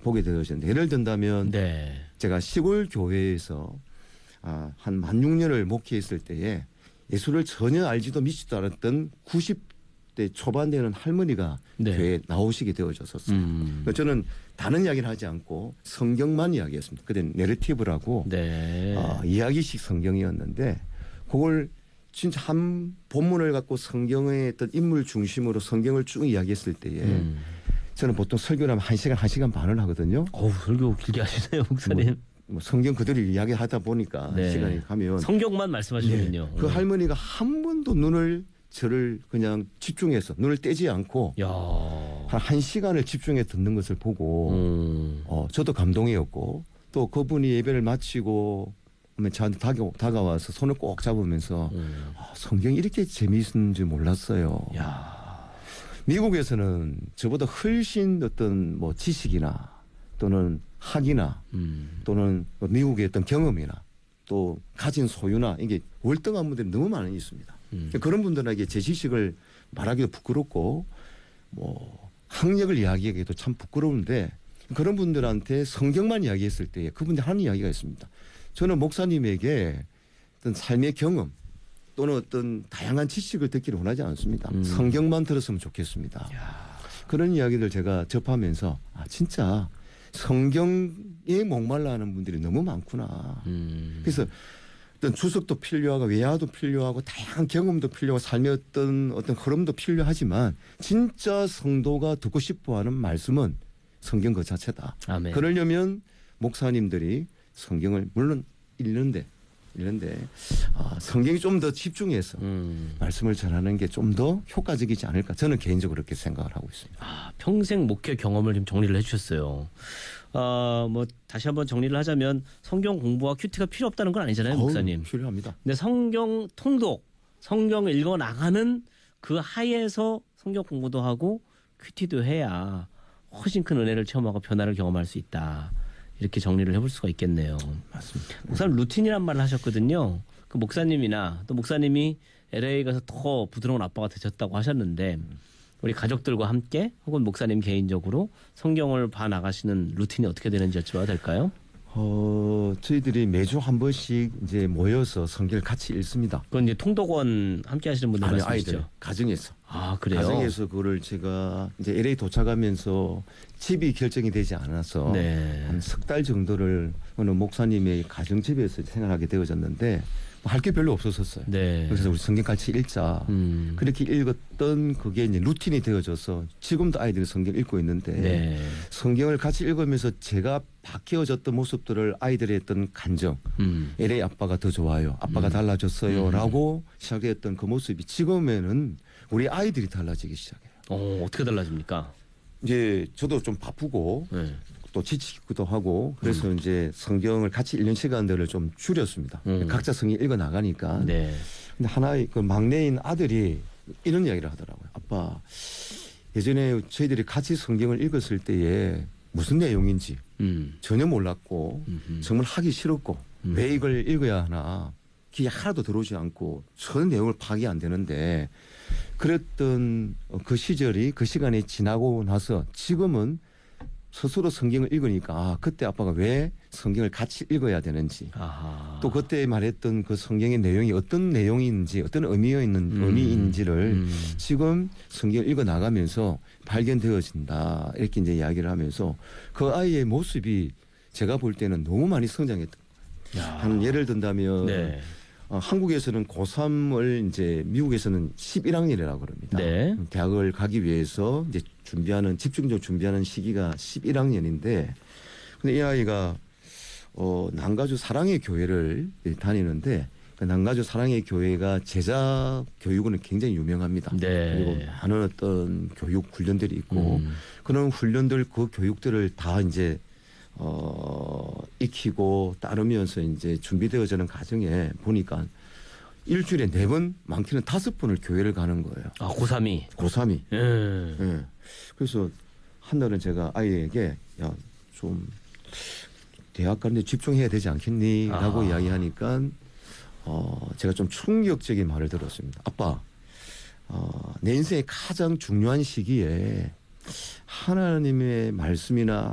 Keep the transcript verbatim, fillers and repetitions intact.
보게 되어졌는데 예를 든다면 네. 제가 시골 교회에서 아, 한 만 육 년을 목회했을 때에 예수를 전혀 알지도 믿지도 않았던 구십 대 초반 되는 할머니가 네. 교회에 나오시게 되어졌었어요. 음. 저는 다른 이야기를 하지 않고 성경만 이야기했습니다. 그때 내러티브라고 네. 어, 이야기식 성경이었는데 그걸 진짜 한 본문을 갖고 성경의 어떤 인물 중심으로 성경을 쭉 이야기했을 때에 음. 저는 보통 설교를 하면 한 시간, 한 시간 반을 하거든요. 어우, 설교 길게 하시네요, 목사님. 뭐, 뭐 성경 그대로 이야기하다 보니까 네. 시간이 가면 성경만 말씀하시는군요. 네. 그 할머니가 한 번도 눈을 저를 그냥 집중해서 눈을 떼지 않고 야. 한, 한 시간을 집중해 듣는 것을 보고 음. 어, 저도 감동이었고 또 그분이 예배를 마치고 저한테 다가, 다가와서 손을 꼭 잡으면서 음. 아, 성경이 이렇게 재미있는지 몰랐어요. 야. 미국에서는 저보다 훨씬 어떤 뭐 지식이나 또는 학이나 음. 또는 미국의 어떤 경험이나 또 가진 소유나 이게 월등한 분들이 너무 많이 있습니다. 음. 그런 분들에게 제 지식을 말하기도 부끄럽고 뭐 학력을 이야기하기도 참 부끄러운데 그런 분들한테 성경만 이야기했을 때 그분들 하는 이야기가 있습니다. 저는 목사님에게 어떤 삶의 경험 또는 어떤 다양한 지식을 듣기를 원하지 않습니다. 음. 성경만 들었으면 좋겠습니다. 야. 그런 이야기들 제가 접하면서 아 진짜 성경에 목말라 하는 분들이 너무 많구나. 음. 그래서 어떤 주석도 필요하고 외화도 필요하고 다양한 경험도 필요하고 삶의 어떤 어떤 흐름도 필요하지만 진짜 성도가 듣고 싶어하는 말씀은 성경 그 자체다. 아멘. 그러려면 목사님들이 성경을 물론 읽는데 읽는데 아, 성경이 좀 더 집중해서 음. 말씀을 전하는 게 좀 더 효과적이지 않을까 저는 개인적으로 그렇게 생각을 하고 있습니다. 아, 평생 목회 경험을 좀 정리를 해주셨어요. 아, 뭐 다시 한번 정리를 하자면 성경 공부와 큐티가 필요 없다는 건 아니잖아요, 목사님. 어우, 필요합니다. 근데 성경 통독, 성경을 읽어 나가는 그 하에서 성경 공부도 하고 큐티도 해야 훨씬 큰 은혜를 체험하고 변화를 경험할 수 있다. 이렇게 정리를 해볼 수가 있겠네요. 맞습니다. 목사님 루틴이란 말을 하셨거든요. 그 목사님이나 또 목사님이 엘에이 가서 더 부드러운 아빠가 되셨다고 하셨는데 우리 가족들과 함께 혹은 목사님 개인적으로 성경을 봐 나가시는 루틴이 어떻게 되는지 여쭤봐도 될까요? 어, 저희들이 매주 한 번씩 이제 모여서 성경을 같이 읽습니다. 그건 이제 통독원 함께 하시는 분들 아니, 말씀이시죠? 아이들 가정에서. 아, 그래요? 가정에서 그거를 제가 이제 엘에이 도착하면서 집이 결정이 되지 않아서 네. 한 석 달 정도를 어느 목사님의 가정집에서 생활하게 되어졌는데 뭐 할 게 별로 없었었어요. 네. 그래서 우리 성경 같이 읽자. 음. 그렇게 읽었던 그게 이제 루틴이 되어져서 지금도 아이들이 성경 읽고 있는데 네. 성경을 같이 읽으면서 제가 바뀌어졌던 모습들을 아이들의 어떤 감정 음. 엘에이 아빠가 더 좋아요. 아빠가 음. 달라졌어요. 라고 시작했던 그 모습이 지금에는 우리 아이들이 달라지기 시작해요. 어, 어떻게 달라집니까? 이제 저도 좀 바쁘고 네. 또 지치기도 하고 그래서 음. 이제 성경을 같이 읽는 시간들을 좀 줄였습니다. 음. 각자 성경 읽어 나가니까. 네. 근데 하나의 그 막내인 아들이 이런 이야기를 하더라고요. 아빠 예전에 저희들이 같이 성경을 읽었을 때에 무슨 내용인지 음. 전혀 몰랐고 음흠. 정말 하기 싫었고 음. 왜 이걸 읽어야 하나 귀에 하나도 들어오지 않고 전혀 내용을 파악이 안 되는데 그랬던 그 시절이 그 시간이 지나고 나서 지금은 스스로 성경을 읽으니까 아, 그때 아빠가 왜 성경을 같이 읽어야 되는지 아하. 또 그때 말했던 그 성경의 내용이 어떤 내용인지 어떤 의미가 있는 음. 의미인지를 음. 지금 지금 성경을 읽어 나가면서 발견되어진다 이렇게 이제 이야기를 하면서 그 아이의 모습이 제가 볼 때는 너무 많이 성장했던 야. 한 예를 든다면 네. 어, 한국에서는 고삼을 이제 미국에서는 십일 학년이라고 그럽니다. 네. 대학을 가기 위해서 이제 준비하는 집중적으로 준비하는 시기가 십일 학년인데 근데 이 아이가 어, 남가주 사랑의 교회를 다니는데 그 남가주 사랑의 교회가 제자 교육은 굉장히 유명합니다. 네. 그리고 많은 어떤 교육 훈련들이 있고 음. 그런 훈련들 그 교육들을 다 이제 어, 익히고 따르면서 이제 준비되어지는 과정에 보니까 일주일에 네 번, 많게는 다섯 번을 교회를 가는 거예요. 아, 고삼이. 고삼이. 음. 예. 그래서 한날은 제가 아이에게 야, 좀 대학 가는데 집중해야 되지 않겠니? 라고 아. 이야기하니까 어, 제가 좀 충격적인 말을 들었습니다. 아빠, 어, 내 인생의 가장 중요한 시기에 하나님의 말씀이나